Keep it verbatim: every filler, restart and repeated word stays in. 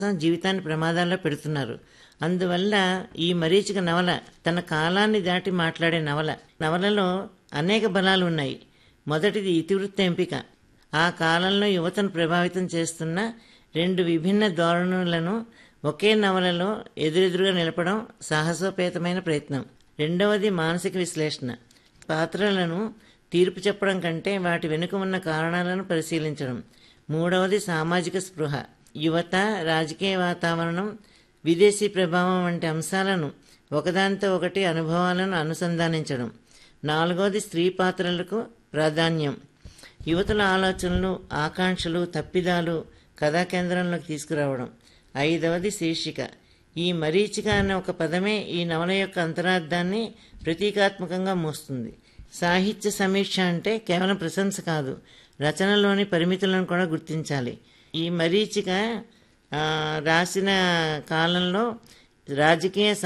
జీవితాన్ని ప్రమాదాల్లో పెడుతున్నారు. అందువల్ల ఈ మరీచిక నవల తన కాలాన్ని దాటి మాట్లాడే నవల. నవలలో అనేక బలాలు ఉన్నాయి. మొదటిది ఇతివృత్త ఎంపిక. ఆ కాలంలో యువతను ప్రభావితం చేస్తున్న రెండు విభిన్న ధోరణులను ఒకే నవలలో ఎదురెదురుగా నిలపడం సాహసోపేతమైన ప్రయత్నం. రెండవది మానసిక విశ్లేషణ. పాత్రలను తీర్పు చెప్పడం కంటే వాటి వెనుక ఉన్న కారణాలను పరిశీలించడం. మూడవది సామాజిక స్పృహ. యువత, రాజకీయ వాతావరణం, విదేశీ ప్రభావం వంటి అంశాలను ఒకదానితో ఒకటి అనుభవాలను అనుసంధానించడం. నాలుగవది స్త్రీ పాత్రలకు ప్రాధాన్యం. యువతుల ఆలోచనలు, ఆకాంక్షలు, తప్పిదాలు కథా కేంద్రంలోకి తీసుకురావడం. ఐదవది శీర్షిక. ఈ మరీచిక అనే ఒక పదమే ఈ నవల యొక్క అంతరార్థాన్ని ప్రతీకాత్మకంగా మోస్తుంది. సాహిత్య సమీక్ష అంటే కేవలం ప్రశంస కాదు, రచనలోని పరిమితులను కూడా గుర్తించాలి. ఈ మరీచిక రాసిన కాలంలో రాజకీయ